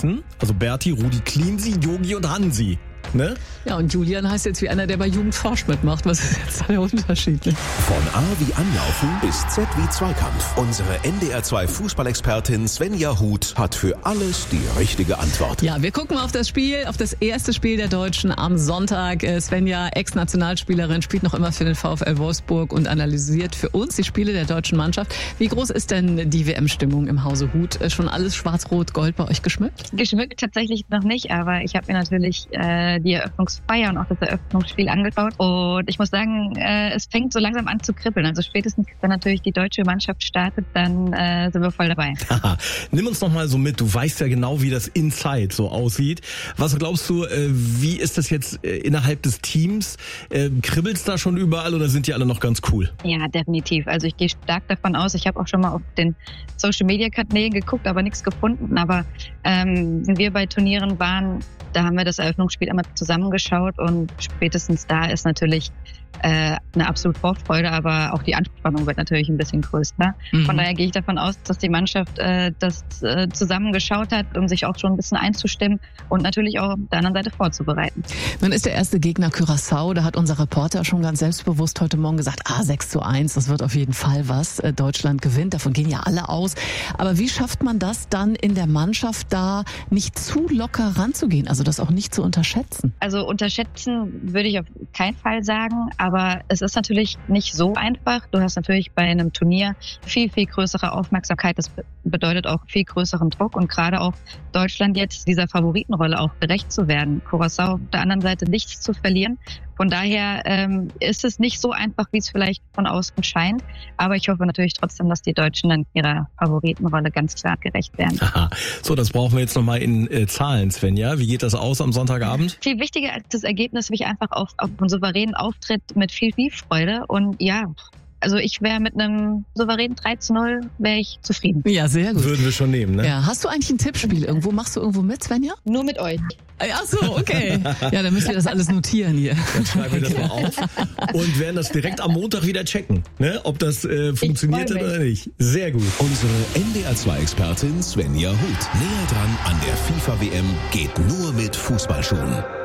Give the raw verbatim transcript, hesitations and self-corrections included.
heißen. Also Berti, Rudi, Cleansy, Yogi und Hansi. Ne? Ja, und Julian heißt jetzt wie einer, der bei Jugendforsch mitmacht. Was ist jetzt der Unterschied? Von A wie Anlaufen bis Z wie Zweikampf. Unsere N D R zwei Fußballexpertin Svenja Huth hat für alles die richtige Antwort. Ja, wir gucken auf das Spiel, auf das erste Spiel der Deutschen am Sonntag. Svenja, Ex-Nationalspielerin, spielt noch immer für den VfL Wolfsburg und analysiert für uns die Spiele der deutschen Mannschaft. Wie groß ist denn die W M-Stimmung im Hause Huth? Schon alles schwarz-rot-gold bei euch geschmückt? Geschmückt tatsächlich noch nicht, aber ich habe mir natürlich äh, die Eröffnungsfeier und auch das Eröffnungsspiel angeschaut. Und ich muss sagen, äh, es fängt so langsam an zu kribbeln. Also spätestens, wenn natürlich die deutsche Mannschaft startet, dann äh, sind wir voll dabei. Nimm uns noch mal so mit. Du weißt ja genau, wie das Inside so aussieht. Was glaubst du, äh, wie ist das jetzt äh, innerhalb des Teams? Äh, kribbelt's da schon überall oder sind die alle noch ganz cool? Ja, definitiv. Also ich gehe stark davon aus. Ich habe auch schon mal auf den Social-Media-Kanälen geguckt, aber nichts gefunden. Aber ähm, wenn wir bei Turnieren waren, da haben wir das Eröffnungsspiel immer zusammengeschaut und spätestens da ist natürlich äh, eine absolute Vorfreude, aber auch die Anspannung wird natürlich ein bisschen größer. Mhm. Von daher gehe ich davon aus, dass die Mannschaft äh, das äh, zusammengeschaut hat, um sich auch schon ein bisschen einzustimmen und natürlich auch auf der anderen Seite vorzubereiten. Nun ist der erste Gegner Curaçao, da hat unser Reporter schon ganz selbstbewusst heute Morgen gesagt, ah, sechs zu eins, das wird auf jeden Fall was. Deutschland gewinnt, davon gehen ja alle aus. Aber wie schafft man das dann in der Mannschaft da nicht zu locker ranzugehen, also das auch nicht zu unterschätzen? Also unterschätzen würde ich auf keinen Fall sagen, aber es ist natürlich nicht so einfach. Du hast natürlich bei einem Turnier viel, viel größere Aufmerksamkeit. Das bedeutet auch viel größeren Druck und gerade auch Deutschland jetzt dieser Favoritenrolle auch gerecht zu werden. Curaçao auf der anderen Seite nichts zu verlieren. Von daher ähm, ist es nicht so einfach, wie es vielleicht von außen scheint. Aber ich hoffe natürlich trotzdem, dass die Deutschen dann ihrer Favoritenrolle ganz klar gerecht werden. Aha. So, das brauchen wir jetzt nochmal in äh, Zahlen, Svenja. Wie geht das aus am Sonntagabend? Viel wichtiger als das Ergebnis, mich einfach auf, auf einen souveränen Auftritt mit viel Spielfreude. Und ja, also ich wäre mit einem souveränen drei zu null wäre ich zufrieden. Ja, sehr gut. Würden wir schon nehmen, ne? Ja, hast du eigentlich ein Tippspiel irgendwo? Machst du irgendwo mit, Svenja? Nur mit euch. Ach so, okay. Ja, dann müsst ihr das alles notieren hier. Dann schreiben wir das mal auf und werden das direkt am Montag wieder checken, ne? Ob das äh, funktioniert hat oder nicht. Sehr gut. Unsere N D R zwei Expertin Svenja Huth. Näher dran an der FIFA W M geht nur mit Fußballschuhen.